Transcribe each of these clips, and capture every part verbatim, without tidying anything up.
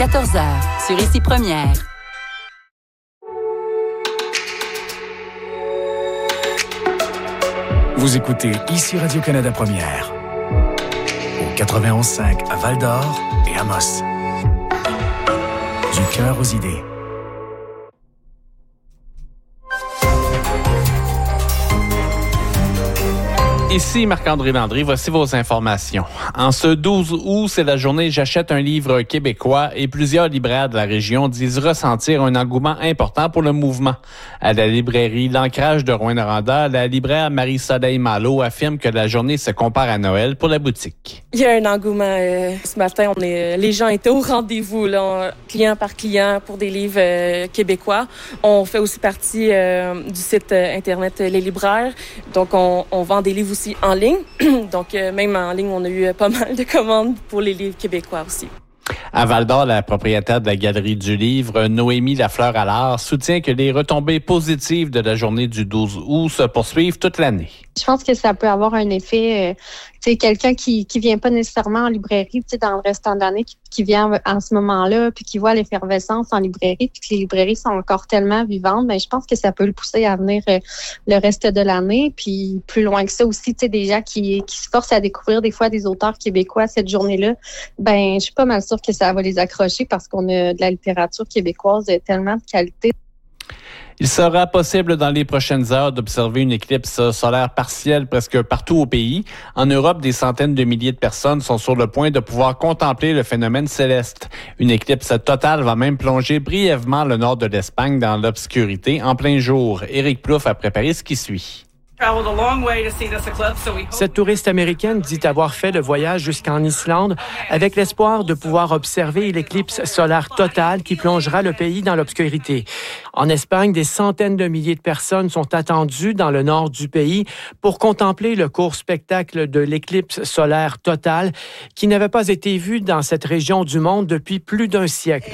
quatorze heures, sur Ici Première. Vous écoutez Ici Radio-Canada Première. Au quatre-vingt-onze cinq à Val-d'Or et Amos. Du cœur aux idées. Ici Marc-André Landry, voici vos informations. En ce douze août, c'est la journée J'achète un livre québécois et plusieurs libraires de la région disent ressentir un engouement important pour le mouvement. À la librairie L'Ancrage de Rouyn-Noranda, la libraire Marie-Soleil Malo affirme que la journée se compare à Noël pour la boutique. Il y a un engouement. Euh, ce matin, on est, les gens étaient au rendez-vous, là, client par client, pour des livres euh, québécois. On fait aussi partie euh, du site euh, Internet Les Libraires. Donc, on, on vend des livres aussi en ligne. Donc, euh, même en ligne, on a eu pas mal de commandes pour les livres québécois aussi. À Val-d'Or, la propriétaire de la Galerie du Livre, Noémie Lafleur-Allard, soutient que les retombées positives de la journée du douze août se poursuivent toute l'année. Je pense que ça peut avoir un effet, euh, tu sais, quelqu'un qui qui vient pas nécessairement en librairie, tu sais, dans le restant de l'année, qui, qui vient en ce moment-là, puis qui voit l'effervescence en librairie, puis que les librairies sont encore tellement vivantes, mais je pense que ça peut le pousser à venir euh, le reste de l'année, puis plus loin que ça aussi, tu sais, des gens qui qui se forcent à découvrir des fois des auteurs québécois cette journée-là, ben je suis pas mal sûre que ça va les accrocher parce qu'on a de la littérature québécoise de tellement de qualité. Il sera possible dans les prochaines heures d'observer une éclipse solaire partielle presque partout au pays. En Europe, des centaines de milliers de personnes sont sur le point de pouvoir contempler le phénomène céleste. Une éclipse totale va même plonger brièvement le nord de l'Espagne dans l'obscurité en plein jour. Éric Plouffe a préparé ce qui suit. Cette touriste américaine dit avoir fait le voyage jusqu'en Islande avec l'espoir de pouvoir observer l'éclipse solaire totale qui plongera le pays dans l'obscurité. En Espagne, des centaines de milliers de personnes sont attendues dans le nord du pays pour contempler le court spectacle de l'éclipse solaire totale qui n'avait pas été vu dans cette région du monde depuis plus d'un siècle.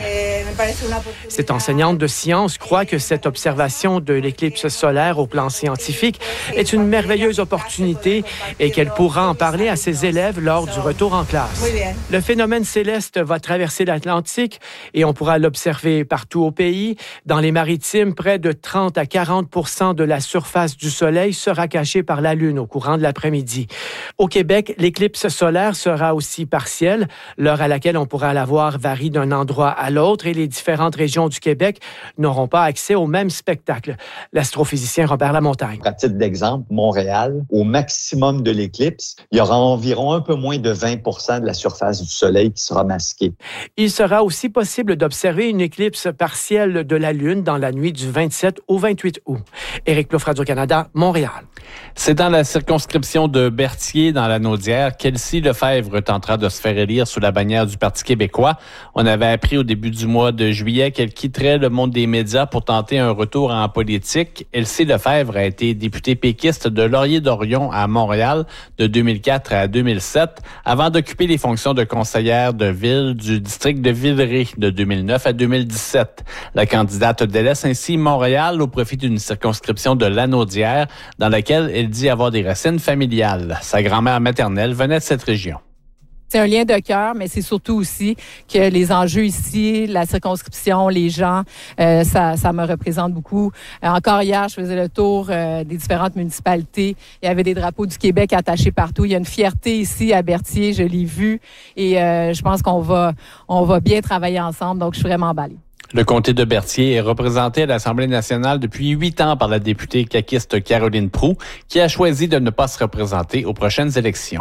Cette enseignante de sciences croit que cette observation de l'éclipse solaire au plan scientifique est une merveilleuse opportunité et qu'elle pourra en parler à ses élèves lors du retour en classe. Le phénomène céleste va traverser l'Atlantique et on pourra l'observer partout au pays. Dans les maritimes, près de trente à quarante pour cent de la surface du Soleil sera cachée par la Lune au courant de l'après-midi. Au Québec, l'éclipse solaire sera aussi partielle. L'heure à laquelle on pourra la voir varie d'un endroit à l'autre et les différentes régions du Québec n'auront pas accès au même spectacle. L'astrophysicien Robert Lamontagne. À titre d'exemple, Montréal, au maximum de l'éclipse, il y aura environ un peu moins de vingt pour cent de la surface du Soleil qui sera masquée. Il sera aussi possible d'observer une éclipse partielle de la Lune dans la nuit du vingt-sept au vingt-huit août. Éric Plouffe, Radio-Canada, Montréal. C'est dans la circonscription de Berthier, dans la Naudière, qu'Elsie Lefebvre tentera de se faire élire sous la bannière du Parti québécois. On avait appris au début du mois de juillet qu'elle quitterait le monde des médias pour tenter un retour en politique. Elsie Lefebvre a été députée péquiste de Laurier-Dorion à Montréal de deux mille quatre à deux mille sept, avant d'occuper les fonctions de conseillère de ville du district de Villeray de deux mille neuf à deux mille dix-sept. La candidate délaisse ainsi Montréal au profit d'une circonscription de Lanaudière, dans laquelle elle dit avoir des racines familiales. Sa grand-mère maternelle venait de cette région. C'est un lien de cœur, mais c'est surtout aussi que les enjeux ici, la circonscription, les gens, euh, ça, ça me représente beaucoup. Euh, encore hier, je faisais le tour euh, des différentes municipalités. Il y avait des drapeaux du Québec attachés partout. Il y a une fierté ici à Berthier, je l'ai vu, et euh, je pense qu'on va, on va bien travailler ensemble. Donc, je suis vraiment emballée. Le comté de Berthier est représenté à l'Assemblée nationale depuis huit ans par la députée caquiste Caroline Proulx, qui a choisi de ne pas se représenter aux prochaines élections.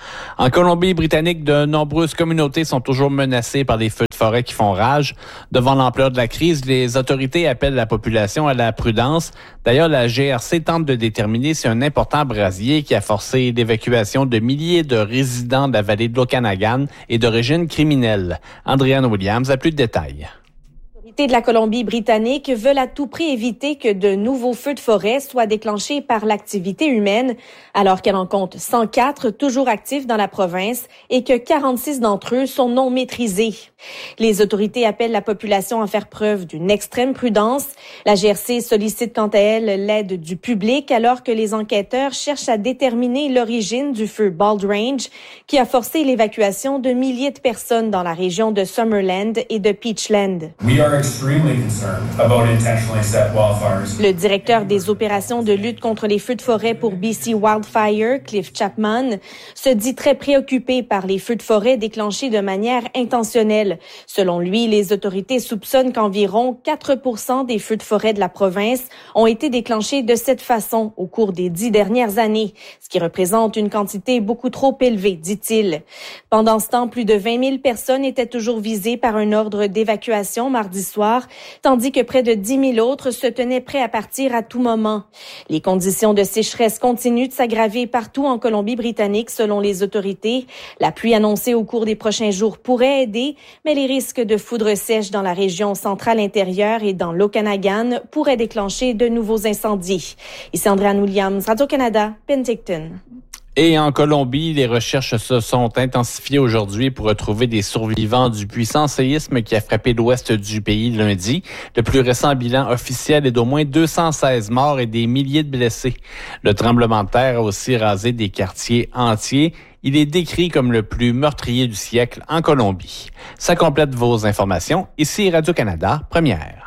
En Colombie-Britannique, de nombreuses communautés sont toujours menacées par les feux de forêt qui font rage. Devant l'ampleur de la crise, les autorités appellent la population à la prudence. D'ailleurs, la G R C tente de déterminer si un important brasier qui a forcé l'évacuation de milliers de résidents de la vallée de l'Okanagan est d'origine criminelle. Andréane Williams a plus de détails. autorités de la Colombie-Britannique veulent à tout prix éviter que de nouveaux feux de forêt soient déclenchés par l'activité humaine, alors qu'elle en compte cent quatre toujours actifs dans la province et que quarante-six d'entre eux sont non maîtrisés. Les autorités appellent la population à faire preuve d'une extrême prudence. La G R C sollicite quant à elle l'aide du public alors que les enquêteurs cherchent à déterminer l'origine du feu Bald Range qui a forcé l'évacuation de milliers de personnes dans la région de Summerland et de Peachland. We are extremely concerned about intentionally set wildfires. Le directeur des opérations de lutte contre les feux de forêt pour B C Wildfire, Cliff Chapman, se dit très préoccupé par les feux de forêt déclenchés de manière intentionnelle. Selon lui, les autorités soupçonnent qu'environ quatre pour cent des feux de forêt de la province ont été déclenchés de cette façon au cours des dix dernières années, ce qui représente une quantité beaucoup trop élevée, dit-il. Pendant ce temps, plus de vingt mille personnes étaient toujours visées par un ordre d'évacuation mardi soir, tandis que près de dix mille autres se tenaient prêts à partir à tout moment. Les conditions de sécheresse continuent de s'aggraver partout en Colombie-Britannique, selon les autorités. La pluie annoncée au cours des prochains jours pourrait aider, mais les risques de foudre sèche dans la région centrale intérieure et dans l'Okanagan pourraient déclencher de nouveaux incendies. Ici Andréanne Williams, Radio-Canada, Penticton. Et en Colombie, les recherches se sont intensifiées aujourd'hui pour retrouver des survivants du puissant séisme qui a frappé l'ouest du pays lundi. Le plus récent bilan officiel est d'au moins deux cent seize morts et des milliers de blessés. Le tremblement de terre a aussi rasé des quartiers entiers. Il est décrit comme le plus meurtrier du siècle en Colombie. Ça complète vos informations. Ici Radio-Canada, Première.